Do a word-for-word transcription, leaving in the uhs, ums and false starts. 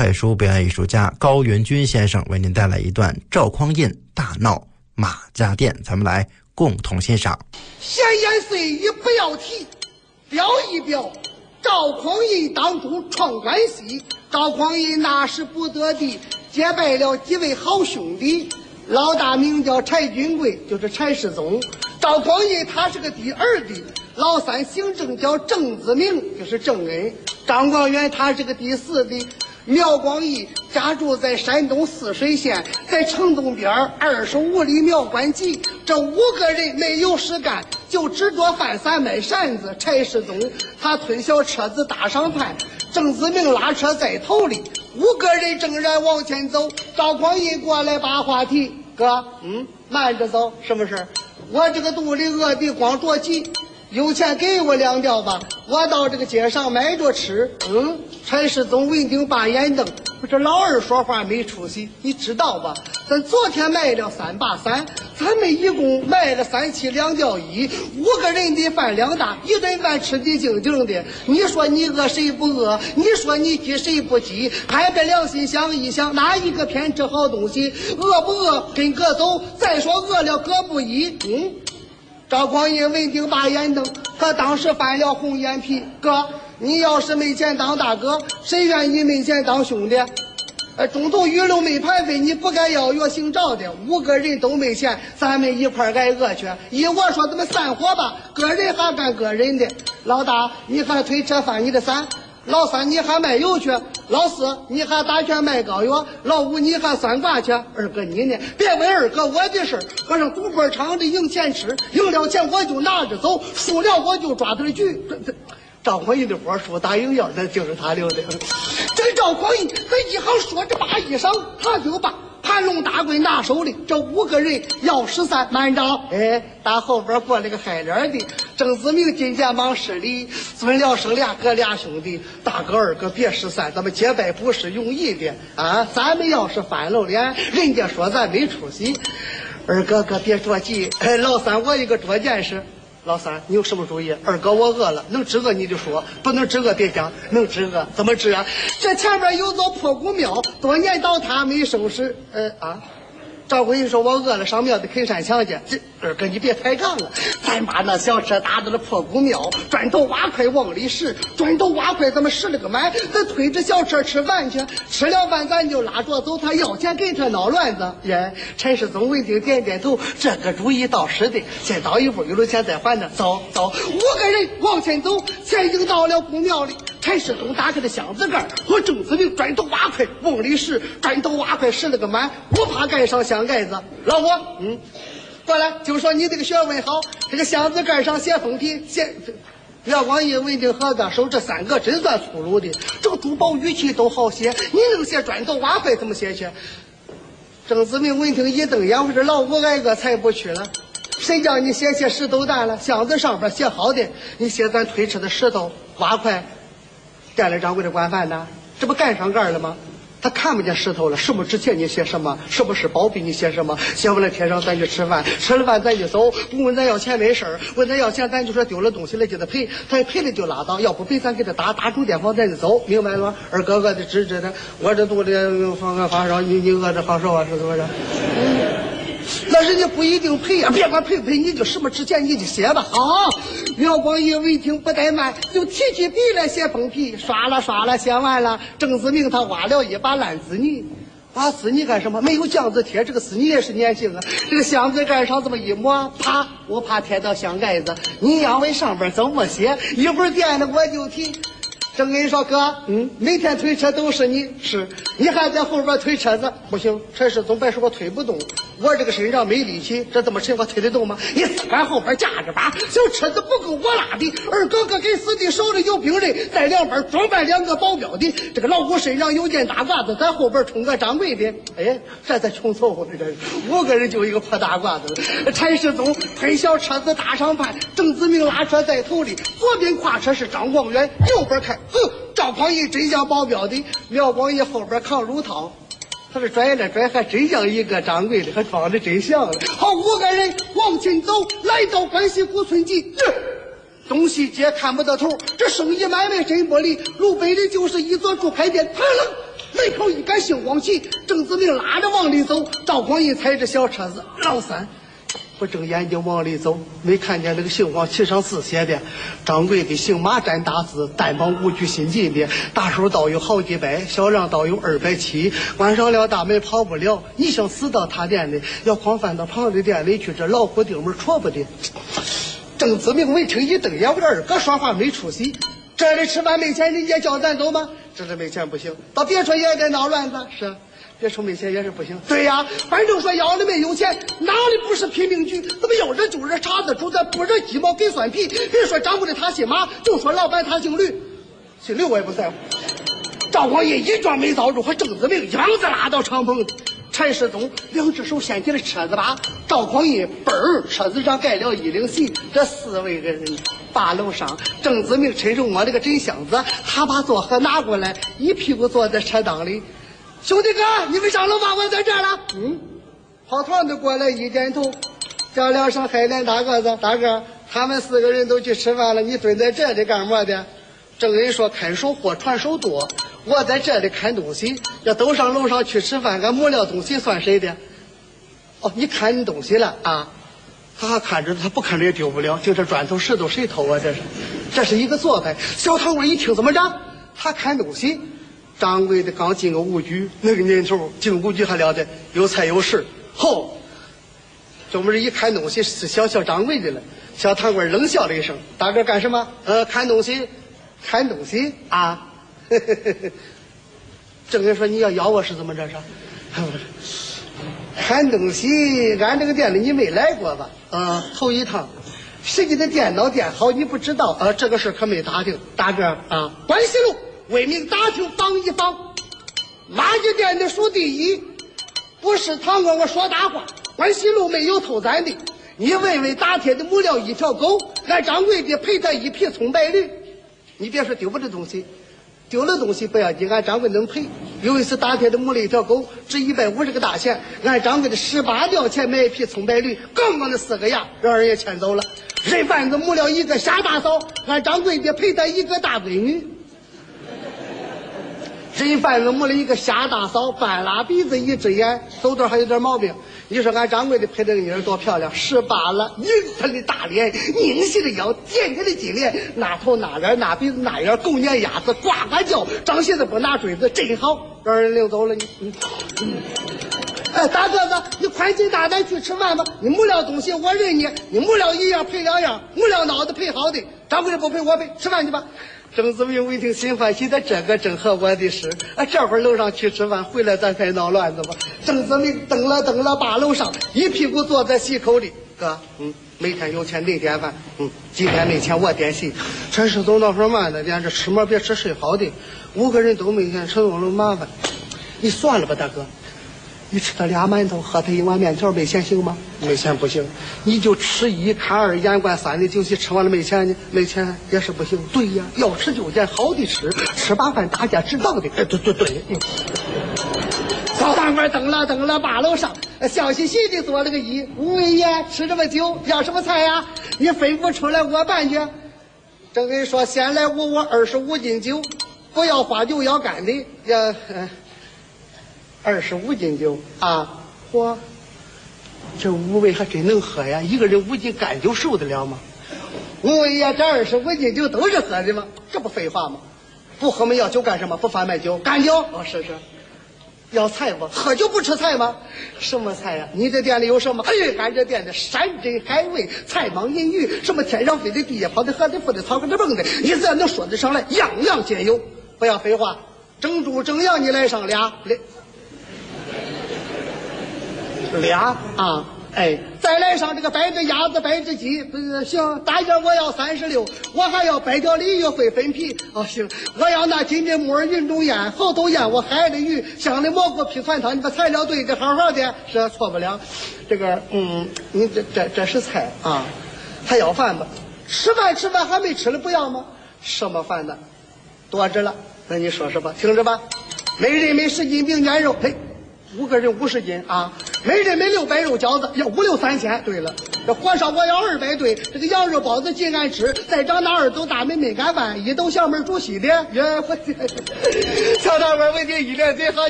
快书表演艺术家高元军先生为您带来一段赵匡胤大闹马家店，咱们来共同欣赏。 闲言碎语不要提，表一表赵匡胤当初闯关西，赵匡胤那时不得地结拜了几位好兄弟，老大名叫柴君贵，就是柴世宗。赵匡胤他是个第二弟，老三姓郑叫郑子明，就是郑恩。张光远他是个第四弟，苗光义家住在山东泗水县，在城东边二十五里苗关集。这五个人没有事干，就只做饭散卖扇子。柴世宗他推小车子打上盘，郑子明拉车在头里，五个人正然往前走。赵匡胤过来把话题，哥，嗯，慢着走，什么事？我这个肚里饿的光着急，有钱给我两吊吧，我到这个街上买着吃。嗯，柴世宗闻听把眼瞪，我这老二说话没出息，你知道吧？咱昨天卖了三把伞，咱们一共卖了三七两吊一，五个人的饭量大，一顿饭吃的静静的。你说你饿谁不饿？你说你急谁不急？拍拍良心想一想，哪一个偏吃好东西？饿不饿跟哥走？再说饿了哥不依。嗯。赵匡胤闻听把眼瞪，他当时翻了红眼皮。哥，你要是没钱当大哥，谁愿意没钱当兄弟？呃，中途鱼龙没盘费，你不该要约行照的。五个人都没钱，咱们一块挨饿去。依我说，咱们散伙吧，个人还干个人的。老大，你还推车翻你的伞；老三，你还卖油去；老四，你还打拳卖膏药；老五，你还算卦去。二哥你呢？别问二哥我的事，我上赌博场里赢钱吃，赢了钱我就拿着走，输了我就抓点局。这这。赵匡胤的活输打赢要，那就是他留的。这赵匡胤这一行说着把衣裳，他就把盘龙大棍拿手里。这五个人要十三，慢着！哎，打后边过来个海脸的郑子明，金肩膀施礼，尊了生俩哥俩兄弟，大哥二哥别十三，咱们结拜不是容易的啊！咱们要是翻了脸，人家说咱没出息。二哥哥别着急，哎，老三我一个捉件事。老三，你有什么主意？二哥，我饿了，能治饿你就说，不能治饿别讲。能治饿怎么治啊？这前面有座破古庙，多年倒塌没收拾。呃啊，赵匡胤说：“我饿了，上庙的啃山墙去。”这二哥，你别抬杠了，咱把那小车打到了破古庙，砖头瓦块往里拾，砖头瓦块咱们拾了个满，咱推着小车吃饭去。吃了饭咱就拉着走，他要钱给他闹乱子。耶，陈世宗闻听点点头，这个主意倒是的，先倒一步，有了钱再还呢。走走，五个人往前走，前已经到了古庙里。陈世宗打开了箱子盖，和郑子明砖头瓦块往里拾，砖头瓦块拾了个满，不怕盖上箱盖子。老五，嗯，过来，就说你这个学问好，这个箱子盖上写封题，写。廖光义闻听合个手，这三个真算粗鲁的，这个珠宝玉器都好写，你能写砖头瓦块怎么写去？郑子明闻听一瞪眼，我说老五挨个才不去了。谁叫你写写石头蛋了？箱子上边写好的，你写咱推车的石头瓦块。店里掌柜的管饭呢，这不盖上盖了吗？他看不见石头了，什么值钱你写什么，是不是宝贝你写什么，写完了贴上咱就吃饭，吃了饭咱就走，不问咱要钱没事儿，问咱要钱咱就说丢了东西了就得赔，咱赔了就拉倒，要不赔咱给他打打住电话咱就走，明白了吗？二哥哥的指指的，我这肚里发个发烧，你你饿着好受啊，是不是？嗯，那人家不一定赔啊，别管赔不赔，你就什么值钱你就写吧。好，苗光义闻听不怠慢，就提起笔来写封皮，刷了刷了写完了。郑子明他挖了一把烂丝泥，挖丝泥干什么？没有浆子贴，这个丝泥也是粘性啊。这个箱子盖上这么一抹，啪，我怕贴到箱盖子。你要问上边怎么写，一会儿垫了我就提。郑恩说：“哥，嗯，每天推车都是你，是你还在后边推车子，不行。陈世宗白说我推不动，我这个身上没力气，这这么沉我推得动吗？你只管后边架着吧，小车子不够我拉的。二哥哥给司机手里有兵刃，在两边装扮两个保镖的。这个老五身上有件大褂子，在后边冲个掌柜的。哎，这才穷凑合的，这五个人就一个破大褂子。陈世宗推小车子打上盘，郑子明拉车在头里，左边跨车是张光远，右边开。呵，赵匡胤真像保镖的，苗光义后边扛乳套，他这拽了拽，还真像一个掌柜的，还装的真像了。好，五个人往前走，来到关西古村集，这东西街看不到头，这生意买卖真不利。路北里就是一座竹牌店，啪楞，那一杆杏黄旗，郑子明拉着往里走，赵匡胤踩着小车子。老三，我睁眼睛往里走，没看见这个杏黄旗上字写的“掌柜的姓马占大字，单帮五局新进的，大手倒有好几百，小让倒有二百七。关上了大门跑不了，你想死到他店里，要狂翻到旁的店里去，这老虎钉门戳不得。”郑子明闻听一瞪眼，我这二哥说话没出息。这里吃饭没钱，人家叫咱走吗？这里没钱不行，到别处也得闹乱子。是，别处没钱也是不行。对呀，反正说要了没有钱，哪里不是贫民局？怎么要惹就惹茬子，主子不惹鸡毛给蒜皮。别说掌柜的他姓马，就说老板他姓吕，姓吕我也不在乎。赵匡胤一撞没遭住，和郑子明样子拉到敞篷。陈世宗两只手掀起了车子把，赵匡胤嘣儿车子上盖了一领席，这四位人八楼上，郑子明趁手摸了个真箱子，他把座盒拿过来，一屁股坐在车档里。兄弟哥，你们上楼吧，我在这儿了。嗯，跑团的过来一点头，叫两声海莲大个子，大哥，他们四个人都去吃饭了，你蹲在这里干么的？郑人说看手货传手多，我在这里看东西，要都上楼上去吃饭，俺没了东西算谁的？哦，你看你东西了啊？他还看着，他不看着也丢不了。就这砖头石头谁偷啊？这是，这是一个做派。小堂官一听怎么着？他看东西。掌柜的刚进个五局，那个年头进五局还了得，有菜有食。吼，这不是一看东西是小小掌柜的了。小堂官冷笑了一声：“大哥干什么？呃，看东西。”看东西啊，郑人说你要咬我是怎么着是？看东西，俺这个店里你没来过吧？啊，头一趟。谁家的电脑店好你不知道啊？这个事可没打听。大哥啊，关西路为民打听访一访，马家店的数第一，不是堂哥我说大话，关西路没有偷咱的。你问问打铁的母了一条狗，俺掌柜的赔他一匹葱白驴。你别说丢不了东西，丢了东西不要紧，俺掌柜能赔。有一次打铁的母了一条狗，值一百五十个大钱，俺掌柜的十八吊钱买一匹葱白驴，刚刚的四个牙让人也牵走了。人贩子母了一个傻大嫂，俺掌柜的赔他一个大闺女。人贩子母了一个瞎大嫂，半拉鼻子一只眼，走道还有点毛病。你说俺掌柜的配这个女儿多漂亮，十八了，匀她的大脸，拧细的腰，尖尖的金脸，那头那脸那鼻子那眼，狗撵鸭子，呱呱叫，长鞋子不拿锥子，真好，让人领走了你。嗯嗯，哎，大个子，你宽心大胆去吃饭吧，你没了东西我认你，你没了一样赔两样，没了脑子赔好的，掌柜的不赔我赔，吃饭去吧。郑子明一听心欢喜的，这个正合我的事啊！这会儿楼上去吃饭，回来咱再闹乱子吧。郑子明蹬了蹬了把楼上，一屁股坐在席口里。哥，嗯，每天有钱得点饭，嗯，今天没钱我点席。陈世宗那会儿慢了点，这吃嘛别吃睡好的，五个人都没钱，陈总了麻烦。你算了吧，大哥。你吃他俩馒头，喝他一碗面条，没钱行吗？没钱不行，你就吃一看二眼观三的酒席，吃完了没钱呢？没钱也是不行。对呀，要吃就点好的吃，吃把饭大家知道的。哎，对对对。嗯、小堂官蹬了蹬了八楼上，笑嘻嘻的做了个揖。五位爷吃什么酒？要什么菜呀？你吩咐出来我办去。正跟说，先来五我二十五斤酒，不要花酒，要干的。要。呃二十五斤酒啊！嚯，这五位还真能喝呀！一个人五斤干酒受得了吗？五位呀，这二十五斤酒都是喝的吗？这不废话吗？不喝没要酒干什么？不贩卖酒，干酒？哦，是是。要菜不？喝酒不吃菜吗？什么菜呀？你这店里有什么？哎，俺这店的山珍海味、菜蟒银鱼，什么天上飞的、地下跑的、河里浮的、草根的蹦的，你只要能说得上来，样样皆有。不要废话，蒸猪蒸羊你来上俩俩。俩啊，哎，再来上这个白只鸭子、白只鸡，不是行？大件我要三十六，我还要百条鲤鱼会分皮。哦，行，我要那金针木耳云中雁，猴头雁我海里鱼，香的蘑菇皮团汤，你把材料对的好好的，是错不了。这个，嗯，你这这这是菜啊，还要饭吧？吃饭吃饭还没吃了不要吗？什么饭呢？多着了，那你说说吧，听着吧，每人每十斤饼卷肉，嘿。五个人五十斤啊，每人每六百肉饺子，要五六三千。对了，这火烧我要二百对，这个羊肉包子尽俺吃，再长那二斗大门没敢饭，一斗小门煮稀的。原我小大官为这一连嘴好。